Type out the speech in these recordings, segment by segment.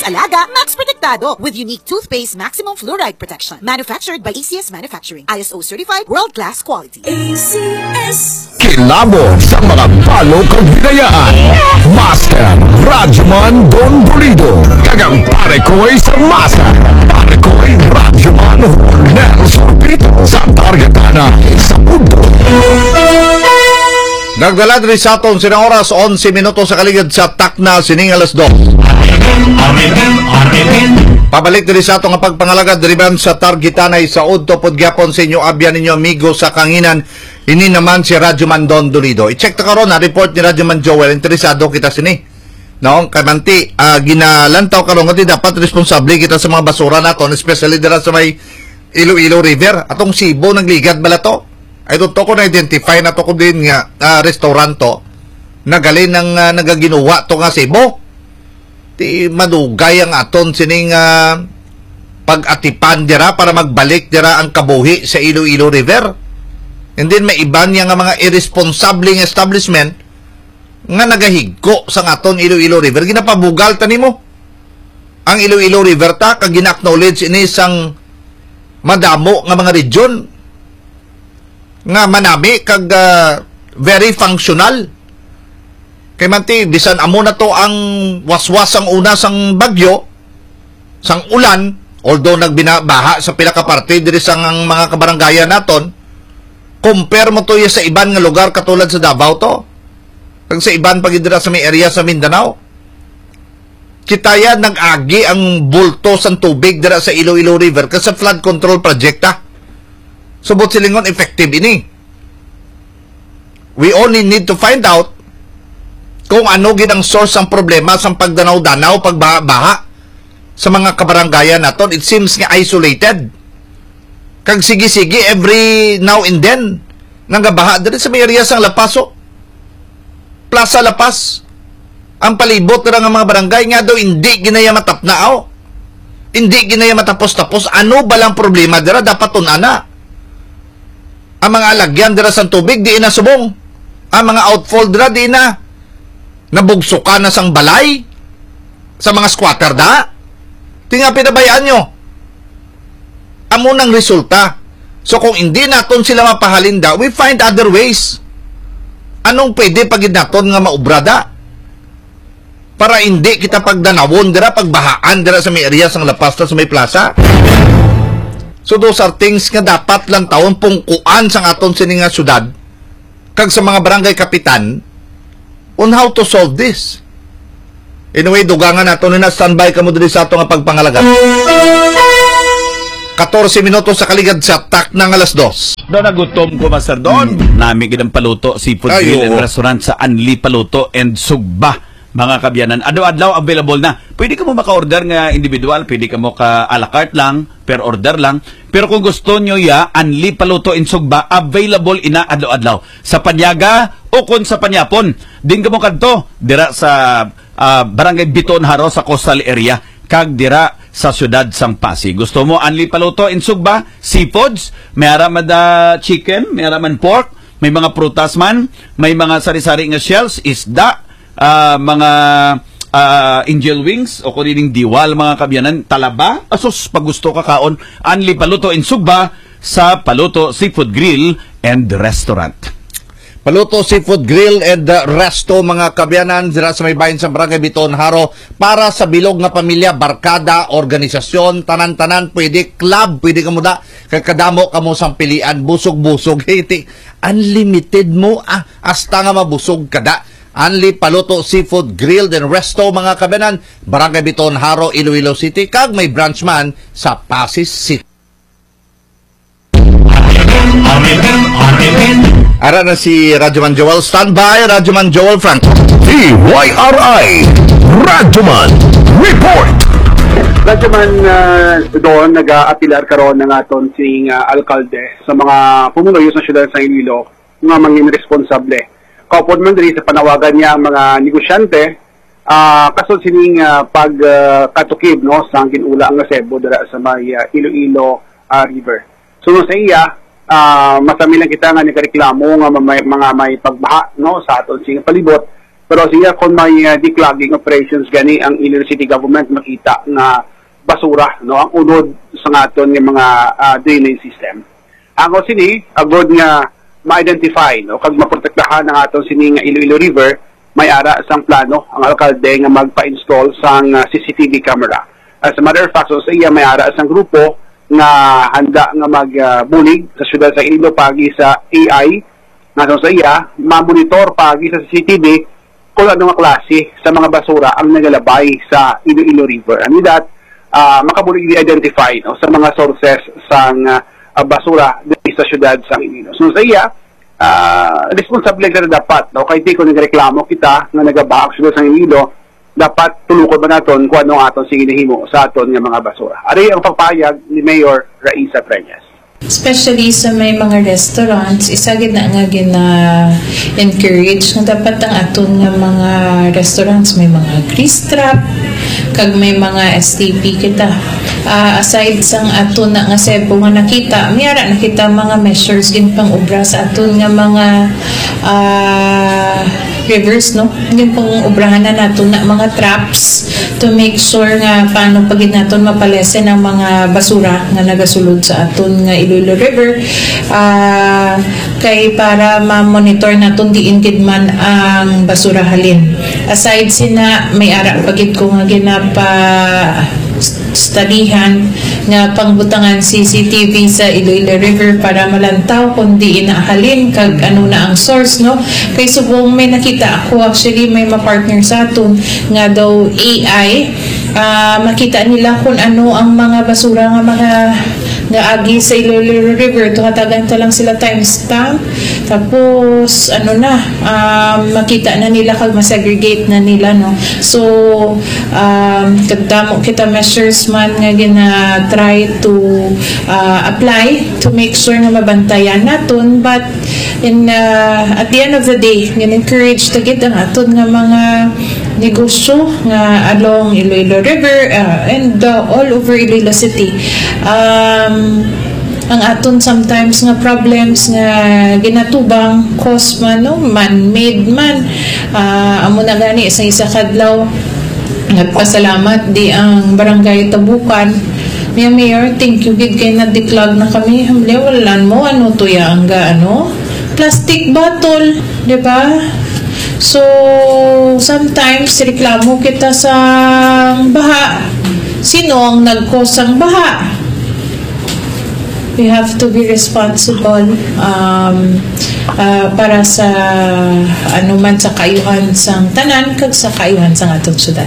Alaga, Max Protektado with unique toothpaste maximum fluoride protection. Manufactured by ACS Manufacturing. ISO certified world-class quality. ACS. Kilabot sa mga balo kaginayaan. Master Rajuman Don Dolido. Kagang pare ko'y sa masa. Pare ko'y Rajuman Hornel Sorbito. Sa targetana sa mundo. Nagdala rin sa aton sinang oras 11 minuto sa kaligid sa takna sining alas 2. Pabalik diri sa ato nga pagpangalaga diriban sa targetanay sa udto pod gyapon sa inyo abyan ninyo amigo sa kanginan. Ini naman si Rajuman Don Dolido. I-check ta karon na report ni Rajuman Joel, interesado kita sini. No, kamanti ginalantaw karon nga dapat responsable kita sa mga basura naton, especially dira sa may Iloilo River. Atong Cebu nagligad bala to. Ay to ko na-identify na to ko din nga restaurant to nagalin ng nagaginuwa to nga Cebu. Ti madugay ang aton sining pag-atipan dira para magbalik dira ang kabuhi sa Iloilo River. And then may iban nga mga irresponsible establishment nga nagahigko sa aton Iloilo River. Ginapabugal ta nimo ang Iloilo River ta kag gina-acknowledge ini sang madamo nga mga region nga manami kag very functional. Kay manti bisan amo na to ang waswas ang una sang bagyo, sang ulan, although nagbinabaha sa pila ka parte diri sang mga kabaranggayan naton, compare mo to sa iban nga lugar katulad sa Davao to. Kag sa iban pagidira sa may area sa Mindanao. Kitaya nag-agi ang bulto sang tubig dira sa Iloilo River kasi sa flood control project ta. Subot silingon effective ini. We only need to find out kung ano gid ang source ang problema sa pagdanaw-danaw, pagbaha sa mga kabaranggayan naton. It seems nga isolated. Kag sige-sige every now and then nanggabaha diri sa may area sang Lapaso. Plaza Lapas. Ang palibot nga mga barangay nga daw hindi ginaya matapnaaw. Hindi ginaya matapos-tapos. Ano ba lang problema dira dapat tunana? Ang mga alagyan dira sa tubig di na subong. Ang mga outfall dira di na nabugsukan na sang balay sa mga squatter da. Tinga pinabayaan nyo. Amo nang resulta. So kung hindi naton sila mapahalin da, we find other ways. Anong pwede pagid naton nga maubrada? Para hindi kita pagdanawon dira, pagbahaan dira sa may area sang Lapas sa may plaza. So those are things nga dapat lang taon pungkuan sa aton sining nga syudad kag sa mga barangay kapitan on how to solve this. Anyway, dugangan naton na standby kamo diri sa ato nga pagpangalaga. 14 minutos sa kaligad sa tak ng alas 2. Doon nagutom ko, Master Don. Nami ginang paluto, seafood grill and restaurant sa Anli Paluto and Sugba. Mga kabyanan, adlaw-adlaw available na. Pwede ka mo maka-order nga individual, pwede ka mo ka a la carte lang, per order lang. Pero kung gusto nyo Anli Paluto in Sugba, available ina adlaw-adlaw. Sa Panyaga o kung sa Panyapon. Din ka mo kadto, dira sa Barangay Biton Haro sa coastal area, kag dira sa syudad sang Pasig. Gusto mo Anli Paluto in Sugba, seafoods, may araman chicken, may araman pork, may mga prutas man, may mga sari-sari nga shells, isda, mga angel wings o kuning diwal mga kabyanan, talaba, asos pag gusto ka kaon, Anli Paluto in Sugba sa Paluto Seafood Grill and Restaurant. Paluto Seafood Grill and Resto mga kabyanan dira sa may bayan sa Barangay Biton Haro para sa bilog nga pamilya, barkada, organisasyon, tanan-tanan, pwede club, pwede ka mo da kadamo ka mo sang pilian, busog-busog, unlimited mo hasta nga mabusog kada. Anli Paluto Seafood Grilled and Resto mga kabanan, Barangay Biton Haro, Iloilo City, kag may branch man sa Pasig City. Ara na si Rajuman Joel, standby Rajuman Joel Frank. TYRI Rajuman Report. Rajuman doon nag-aapilar karon ng aton sing alkalde sa mga pumunoy sa syudad sa Iloilo nga mangin responsable. Kaupod man diri sa panawagan niya ang mga negosyante kaso sining pagkatukib no sa ginula nga Cebu dira sa may Iloilo River. So sa iya masami lang kita nga nagreklamo nga mga may pagbaha no sa aton sing palibot Pero siya kung may declogging operations gani ang Iloilo City government makita na basura no ang unod sa ngaton ng mga drainage system. Ang sini agod nga ma-identify no kag maprotektahan ang aton sini nga Iloilo River may ara sang plano ang alkalde nga magpa-install sang CCTV camera. As a matter of fact, so sa iya may ara sang grupo nga handa nga magbulig sa syudad sa Iloilo pagi sa AI nga sa iya ma-monitor pagi sa CCTV kung ano nga klase sa mga basura ang nagalabay sa Iloilo River. And with that, makabulig i-identify no, sa mga sources sang basura sa syudad sa Iloilo. So sa iya, responsable ka na dapat no kay di ko nagreklamo kita nga nagabaak syudad sa Iloilo dapat tulukod ba naton kung ano aton sige nahimo sa aton nga mga basura. Ari ang pagpayag ni Mayor Raisa Treñas. Especially sa may mga restaurants, isagid na nga encourage nga dapat ang aton nga mga restaurants may mga grease trap kag may mga STP kita. Aside sang aton na nga sebo nga nakita, miyara nakita mga measures gin pang obra sa aton nga mga rivers no gin pang obrahan na naton na mga traps to make sure nga paano pagid naton mapalesen ang mga basura nga nagasulod sa aton nga Iloilo River kay para ma-monitor naton diin gid man ang basura halin. Aside sina may ara pagid ko nga ginapa studyhan nga pangbutangan CCTV sa Iloilo River para malantaw kung di inahalin kag ano na ang source no kay subong may nakita ako actually may ma-partner sa aton nga daw AI makita nila kung ano ang mga basura nga mga agi sa Iloilo River tuhatagan ta lang sila timestamp tapos ano na makita na nila kag masegregate na nila no so kadamo kita measures man nga gina try to apply to make sure nga mabantayan naton but in at the end of the day gin-encourage ta gid ang aton nga mga negosyo nga along Iloilo River and all over Iloilo City. Ang aton sometimes nga problems nga ginatubang cause man no man-made man amo na gani sa isa kadlaw nagpasalamat di ang barangay Tabukan niya Mayor thank you gid kay na-declog na kami hamle walan mo ano to ya ang ano plastic bottle di ba so sometimes reklamo kita sa baha sino ang nag-cause ang baha we have to be responsible para sa anuman sa kaayuhan sang tanan kag sa kaayuhan sang atong syudad.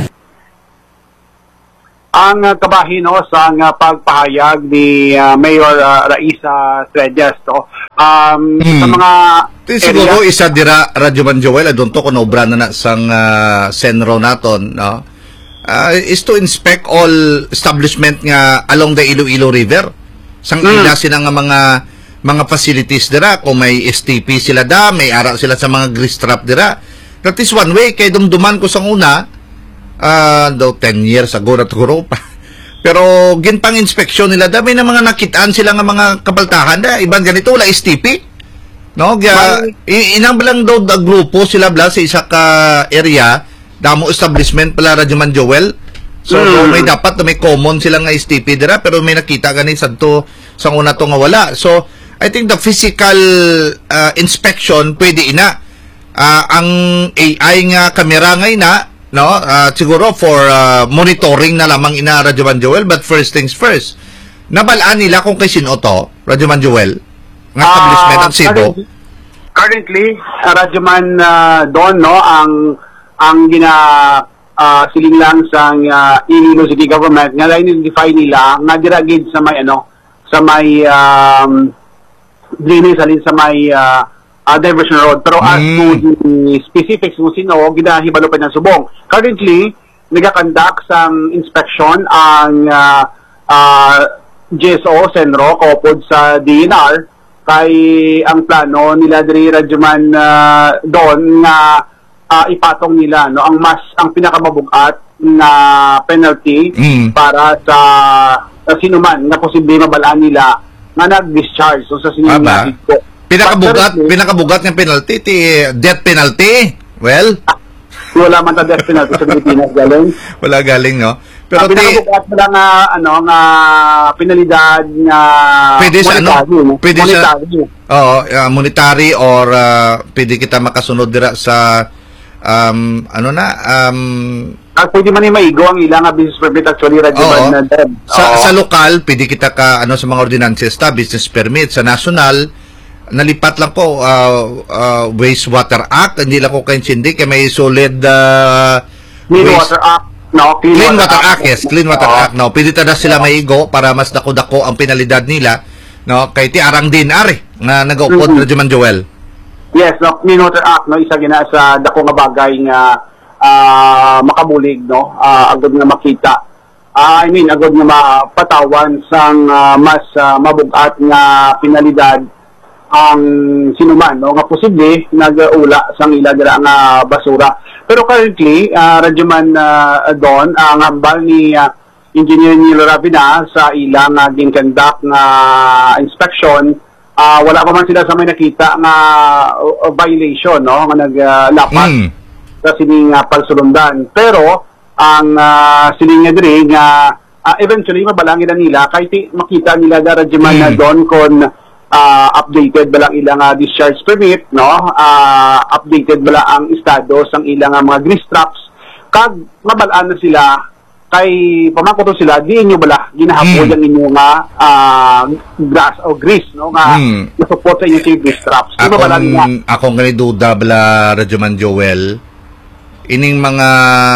Ang kabahin no sa pagpahayag ni Mayor Raisa Treñas no sa mga siguro isa dira Radyo Man Joel adunto ko obra na sang senro naton no is to inspect all establishment nga along the Iloilo River sang ila sila nga mga facilities dira kung may STP sila da may ara sila sa mga grease trap dira that is one way kay dumduman ko sang una daw 10 years ago na siguro pa pero ginpang inspeksyon nila da may na mga nakitaan sila nga mga kabaltahan da iban ganito wala STP no inang lang daw grupo sila bla sa isa ka area damo establishment pala Radyo Man Joel. So may dapat na may common silang nga STP dira pero may nakita gani sadto sang una to nga wala. So I think the physical inspection pwede ina ang AI nga kamera ngay na no siguro for monitoring na lamang ina Radyo Man Joel but first things first. Nabalaan nila kung kay sino to Radyo Man Joel nga establishment ang Cebu. Currently Radyo Man Don no ang siling lang sa Iloilo City Government nga na-identify nila nga diragid sa may sa may drainage alin sa may diversion road pero as to the specifics kung sino ginahibalo pa ng subong currently nagakandak sang inspection ang GSO Senro kaupod sa DNR kay ang plano nila diri Radyo Man doon nga ipatong nila no ang pinakamabugat na penalty para sa sino man na posible mabalaan nila nga nag-discharge so sa sinina pinakabugat ng penalty death penalty well Wala man ta death penalty sa Pilipinas galing. Wala galing, no? Pero pinakabukat mo lang nga penalidad nga pwede sa pwede monetary. Monetary or pwede kita makasunod dira sa pwede man maigo ang ilang business permit actually na sa lokal pwede kita ka sa mga ordinances business permit. Sa national nalipat lang po Wastewater Act, hindi lang ko kaintindi kay may solid Clean Water Act. No, Clean Water Act, yes. Clean Water Act. No, pwede tada sila maigo para mas dako-dako ang penalidad nila. No, kay ti arang din ari nga nagaupod Rajuman Joel. Yes, no, Clean Water Act no isa gina sa dako nga bagay nga makabulig no, agad nga makita. Agad nga mapatawan sang mas mabugat nga penalidad ang sinuman no nga posible nag-ula sang ila dira nga basura. Pero currently, Rajuman Don, ang hambal ni Engineer Nilo Ravina sa ilang ginconduct na inspection, wala pa man sila sa may nakita na violation, no? Nga naglapat sa sining pagsulundan. Pero, ang sining nga diri nga eventually mabalangin na nila kahit makita nila da Rajuman Don kon updated ba lang ilang discharge permit, no? Updated ba lang ang estado sang ilang mga grease traps kag mabalaan na sila kay pamakoto sila di inyo bala ginahapon ang inyo nga grass o grease, no? Nga support sa inyo si grease traps. Akong duda bala Rajuman Joel ining mga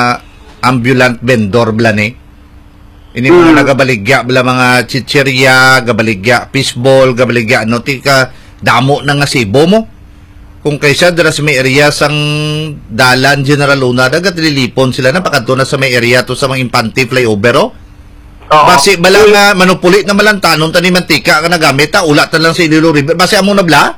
ambulant vendor bala ni ini mga nagabaligya bala mga chichirya, gabaligya fishball, gabaligya tika damo na nga sibo mo. Kung kaysa dira sa may area sang dalan General Luna dagat lilipon sila na pakanto na sa may area to sa mga Infante flyover basi bala nga manupuli na malantanon tani mantika ka nagamit ula ta lang sa Iloilo River basi amo na bla.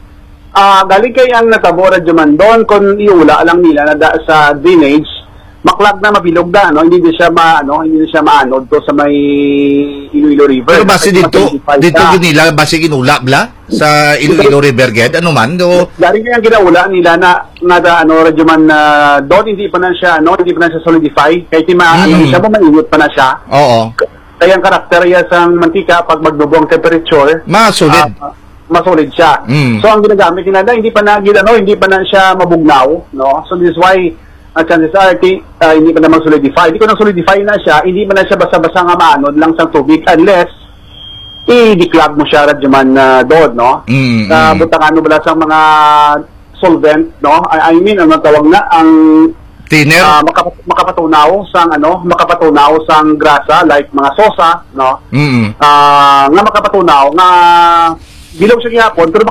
Galing kay ang natabo Rajuman Don kon iula lang nila na sa drainage maklag na mabilog na, no? Hindi siya maanod to sa may Iloilo River. Pero base dito nila base ginula bla sa Iloilo River ged ano man do. Dari kaya ginaula nila na Rajuman doon hindi pa na siya solidify kay siya mainit pa na siya. Oo. Kaya ang karakter niya sa mantika pag magdubong temperature, masolid siya. So ang ginagamit nila hindi pa na siya mabugnaw, no? So this is why chances are hindi pa naman solidify. Hindi ko nang solidify na siya, hindi pa na siya basa-basa nga maanod lang sa tubig unless i-declog mo siya Rajuman doon, no? Butang bala sa mga solvent, no? I mean, ano tawag na ang thinner makapatunaw sang grasa like mga sosa, no? Nga makapatunaw nga bilog siya gihapon pero